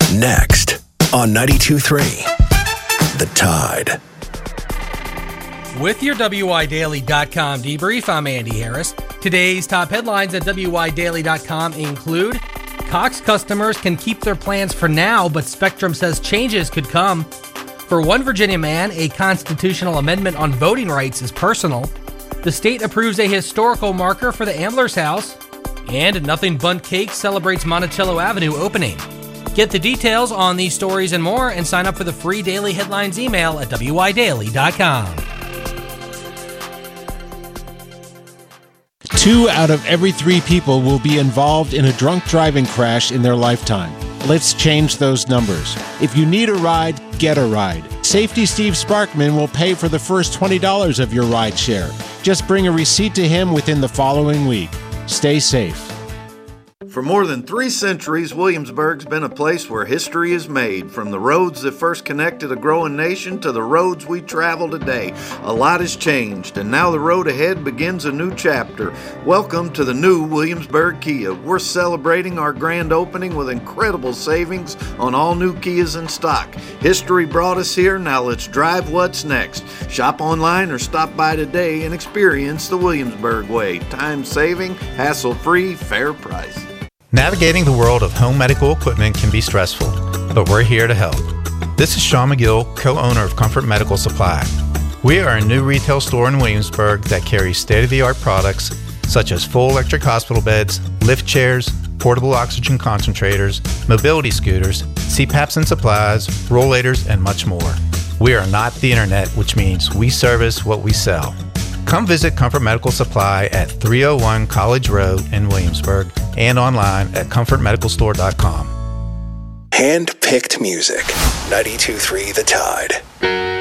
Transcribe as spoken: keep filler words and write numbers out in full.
Next on ninety-two point three, The Tide. With your W I Daily dot com debrief, I'm Andy Harris. Today's top headlines at W I Daily dot com include Cox customers can keep their plans for now, but Spectrum says changes could come. For one Virginia man, a constitutional amendment on voting rights is personal. The state approves a historical marker for the Ambler's House. And Nothing Bundt Cake celebrates Monticello Avenue opening. Get the details on these stories and more, and sign up for the free daily headlines email at W I Daily dot com. Two out of every three people will be involved in a drunk driving crash in their lifetime. Let's change those numbers. If you need a ride, get a ride. Safety Steve Sparkman will pay for the first twenty dollars of your ride share. Just bring a receipt to him within the following week. Stay safe. For more than three centuries, Williamsburg's been a place where history is made. From the roads that first connected a growing nation to the roads we travel today, a lot has changed, and now the road ahead begins a new chapter. Welcome to the new Williamsburg Kia. We're celebrating our grand opening with incredible savings on all new Kias in stock. History brought us here, now let's drive what's next. Shop online or stop by today and experience the Williamsburg way. Time-saving, hassle-free, fair price. Navigating the world of home medical equipment can be stressful, but we're here to help. This is Sean McGill, co-owner of Comfort Medical Supply. We are a new retail store in Williamsburg that carries state-of-the-art products such as full electric hospital beds, lift chairs, portable oxygen concentrators, mobility scooters, C PAPs and supplies, rollators, and much more. We are not the internet, which means we service what we sell. Come visit Comfort Medical Supply at three oh one College Road in Williamsburg and online at comfort medical store dot com. Hand-picked music. ninety-two point three The Tide.